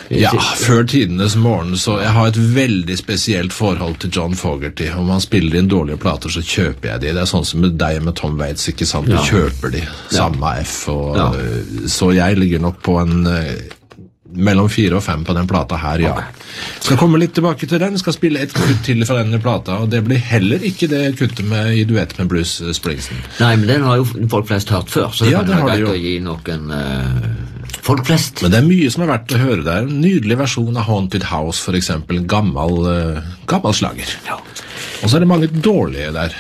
Ja, før tidenes morgen, så jeg har et veldig spesielt forhold til John Fogerty. Om han spiller inn dårlige plater, så kjøper jeg de. Det er sånn som med deg med Tom Waits, ikke sant? Du kjøper de, samme F. Så jeg ligger nok på en mellom 4 og 5 på den plata her, ja. Skal komme litt tilbake til den, skal spille et kutt til fra denne plata, og det blir heller ikke det kuttet med i duett med Bruce Springsteen. Nei, men den har jo folk flest hørt før, så det kan være greit å gi noen folk flest. Men det er mye som er verdt å høre der. En nydelig versjon av Haunted House, for eksempel, en gammel slager. Ja. Og så er det mange dårlige der.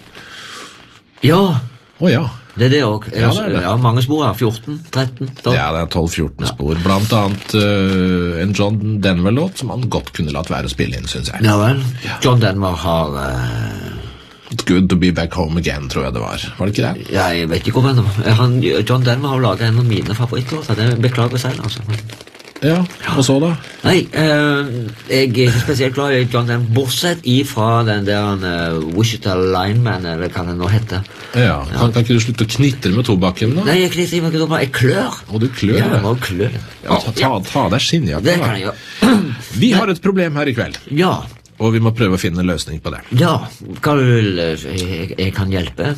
Ja. Ja. Det er det også. Ja, det er det. Ja, mange spor her, 14, 13. Da. Ja, det er 12-14 spor. Blant annet en John Denver-låt som han godt kunne latt være å spille inn, synes jeg. Ja vel. John Denver har... It's good to be back home again, tror jeg det var. Var det ikke det? Ja, jeg vet ikke om John Denver har laget en av mine favorittlåter. Det beklager jeg selv, altså. Ja, og så da? Nei, jeg er ikke spesielt glad i John Denver, bortsett ifra den der Wichita Lineman, eller hva det nå heter. Ja, kan ikke du slutte å knitre med tobakken da? Nei, jeg knitrer med tobakken, jeg klør. Og du klør? Ja, jeg må klør. Ta deg skinnjakken. Det kan jeg gjøre. Vi har et problem her i kveld. Ja. Og vi må prøve å finne en løsning på det. Ja, hva vil jeg kan hjelpe?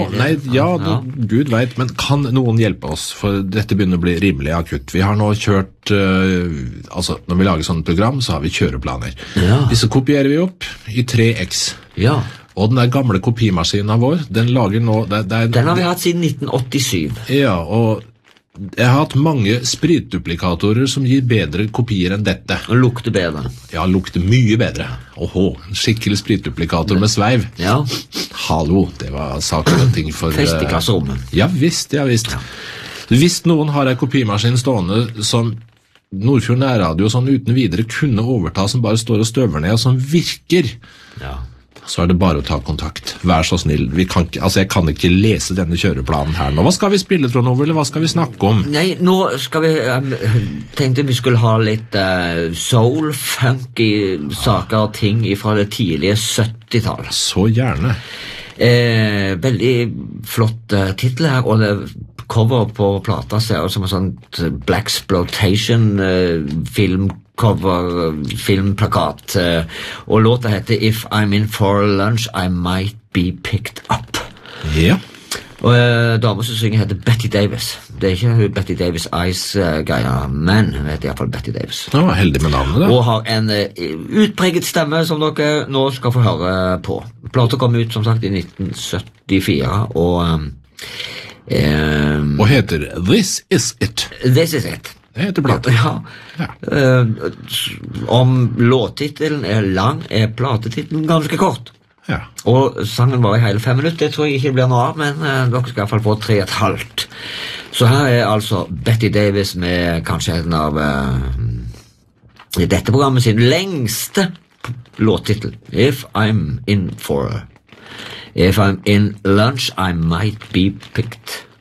Gud vet, men kan noen hjelpe oss? For dette begynner å bli rimelig akutt. Vi har nå kjørt, når vi lager sånne program, så har vi kjøreplaner. Ja. Disse kopierer vi opp i 3X. Ja. Og den der gamle kopimaskinen vår, den lager nå... Den har vi hatt siden 1987. Ja, og... Jeg har hatt mange spritduplikatorer som gir bedre kopier enn dette. Og lukter bedre. Ja, lukter mye bedre. En skikkelig spritduplikator med sveiv. Ja. Hallo, det var saker og ting for... Fest i klasserommet. Ja visst. Ja. Hvis noen har en kopimaskin stående som Nordfjord Nærradio sånn uten videre kunne overta, som bare står og støver ned, og som virker... Ja. Så er det bare å ta kontakt. Vær så snill. Jeg kan ikke lese denne kjøreplanen her nå. Hva skal vi spille, Trond Ove, eller hva skal vi snakke om? Nei, nå skal vi... tenkte vi skulle ha litt soul, funky saker og ting fra det tidlige 70-tallet. Så gjerne. Veldig flott titel her, og det cover på plata ser ut som en sånn Blaxploitation filmcover, filmplakat, og låta heter If I'm in for lunch, I might be picked up. Ja. Og damer som synger heter Betty Davis. Det er ikke Betty Davis Ice-greia, men hun heter i hvert fall Betty Davis. Ja, heldig med navnet da. Og har en utpreget stemme som dere nå skal få høre på. Plata kom ut som sagt i 1974, og heter This Is It. This Is It. Det heter plata. Ja. Om låttitelen er lang, er platetitelen ganske kort. Ja. Og sangen var i hele 5 minutter. Det tror jeg ikke blir noe av, men dere skal i hvert fall få 3,5. Så her er altså Betty Davis med kanskje en av dette programmet sin lengste låttitel. If I'm in lunch, I might be picked